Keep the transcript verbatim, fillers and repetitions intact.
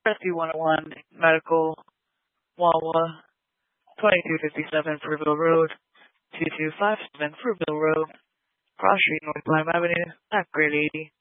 Rescue one oh one, Medical, Wawa, twenty-two fifty-seven Fruitville Road, two two five seven Fruitville Road, Cross Street, North Lime Avenue, at Grade eighty.